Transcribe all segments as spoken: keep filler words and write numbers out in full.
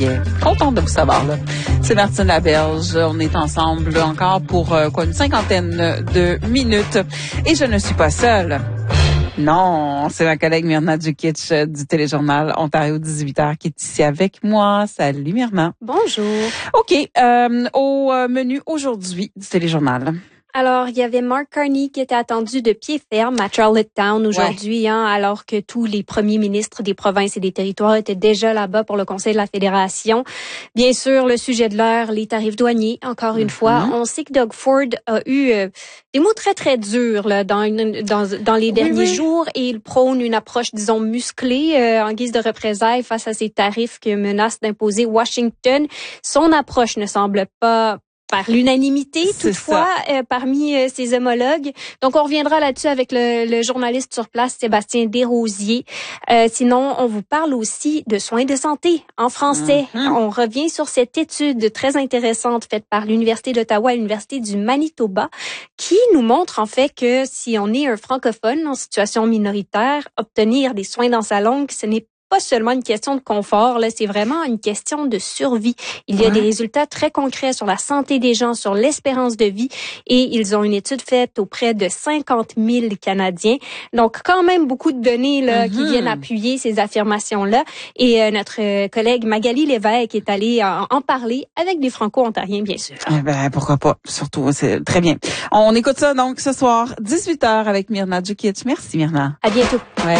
Contente de vous savoir, là. C'est Martine Laberge. On est ensemble encore pour euh, quoi, une cinquantaine de minutes. Et je ne suis pas seule. Non, c'est ma collègue Myrna Djukic du Téléjournal Ontario dix-huit heures qui est ici avec moi. Salut Myrna. Bonjour. OK, euh, au menu aujourd'hui du Téléjournal. Alors, il y avait Mark Carney qui était attendu de pied ferme à Charlottetown aujourd'hui, ouais. hein, alors que tous les premiers ministres des provinces et des territoires étaient déjà là-bas pour le Conseil de la Fédération. Bien sûr, le sujet de l'heure, les tarifs douaniers, encore une mm-hmm. fois. On sait que Doug Ford a eu euh, des mots très, très durs là, dans, une, dans, dans les derniers oui, oui. jours et il prône une approche, disons, musclée euh, en guise de représailles face à ces tarifs que menace d'imposer Washington. Son approche ne semble pas par l'unanimité, toutefois, euh, parmi euh, ses homologues. Donc, on reviendra là-dessus avec le, le journaliste sur place, Sébastien Desrosiers. Euh, sinon, on vous parle aussi de soins de santé en français. Mm-hmm. On revient sur cette étude très intéressante faite par l'Université d'Ottawa et l'Université du Manitoba qui nous montre en fait que si on est un francophone en situation minoritaire, obtenir des soins dans sa langue, ce n'est pas seulement une question de confort, là, c'est vraiment une question de survie. Il y a ouais. des résultats très concrets sur la santé des gens, sur l'espérance de vie, et ils ont une étude faite auprès de cinquante mille Canadiens. Donc, quand même beaucoup de données là mm-hmm. qui viennent appuyer ces affirmations-là. Et euh, notre collègue Magali Lévesque est allée en, en parler avec des Franco-Ontariens, bien sûr. Eh ben, pourquoi pas? Surtout, c'est très bien. On écoute ça donc ce soir, dix-huit heures avec Myrna Djukic. Merci, Myrna. À bientôt. Ouais.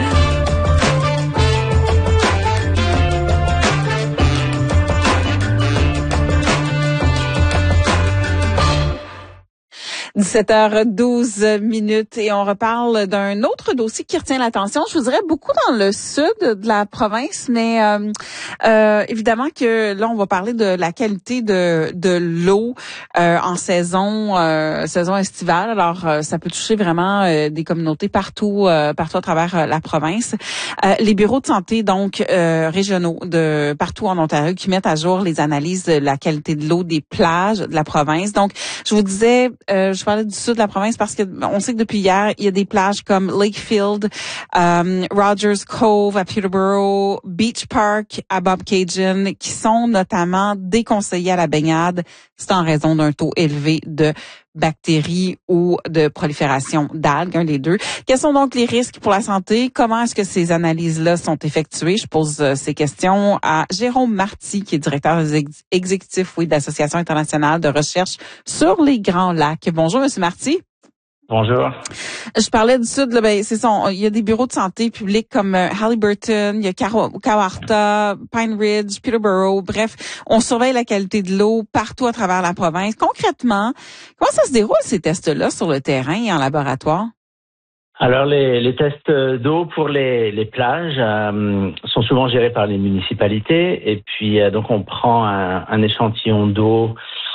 dix-sept heures douze minutes et on reparle d'un autre dossier qui retient l'attention. Je vous dirais beaucoup dans le sud de la province, mais euh, euh, évidemment que là on va parler de la qualité de de l'eau euh, en saison euh, saison estivale. Alors euh, ça peut toucher vraiment euh, des communautés partout euh, partout à travers euh, la province. Euh, les bureaux de santé donc euh, régionaux de partout en Ontario qui mettent à jour les analyses de la qualité de l'eau des plages de la province. Donc je vous disais euh, je Je parlais du sud de la province parce que on sait que depuis hier, il y a des plages comme Lakefield, um, Rogers Cove à Peterborough, Beach Park à Bobcaygeon qui sont notamment déconseillés à la baignade. C'est en raison d'un taux élevé de bactéries ou de prolifération d'algues, un des deux. Quels sont donc les risques pour la santé? Comment est-ce que ces analyses-là sont effectuées? Je pose euh, ces questions à Jérôme Marty, qui est directeur ex- exécutif oui, de l'Association internationale de recherche sur les Grands Lacs. Bonjour, Monsieur Marty. Bonjour. Je parlais du sud, là, ben c'est ça. Il y a des bureaux de santé publics comme euh, Haliburton, il y a Kawartha, Pine Ridge, Peterborough. Bref, on surveille la qualité de l'eau partout à travers la province. Concrètement, comment ça se déroule ces tests-là sur le terrain et en laboratoire? Alors, les, les tests d'eau pour les, les plages euh, sont souvent gérés par les municipalités. Et puis, euh, donc, on prend un, un échantillon d'eau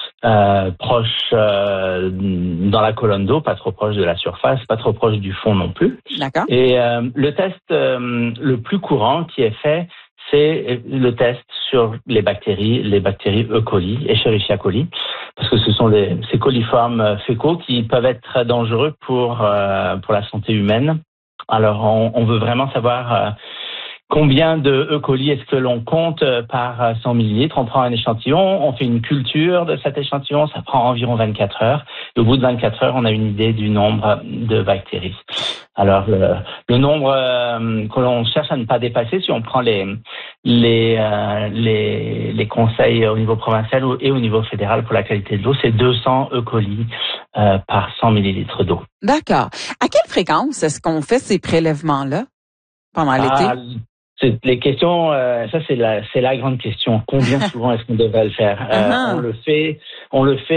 Euh, proche euh, dans la colonne d'eau, pas trop proche de la surface, pas trop proche du fond non plus. D'accord. Et euh, le test euh, le plus courant qui est fait, c'est le test sur les bactéries, les bactéries E. coli, Escherichia coli, parce que ce sont des, ces coliformes fécaux qui peuvent être très dangereux pour euh, pour la santé humaine. Alors, on, on veut vraiment savoir euh, combien de E. coli est-ce que l'on compte par cent millilitres? On prend un échantillon, on fait une culture de cet échantillon, ça prend environ vingt-quatre heures. Et au bout de vingt-quatre heures, on a une idée du nombre de bactéries. Alors, le, le nombre euh, que l'on cherche à ne pas dépasser, si on prend les les euh, les, les conseils au niveau provincial et au niveau fédéral pour la qualité de l'eau, c'est deux cents E. coli euh, par cent millilitres d'eau. D'accord. À quelle fréquence est-ce qu'on fait ces prélèvements-là pendant l'été? Ah, C'est les questions, euh, ça c'est la c'est la grande question. Combien souvent est-ce qu'on devrait le faire? euh, uh-huh. On le fait, on le fait.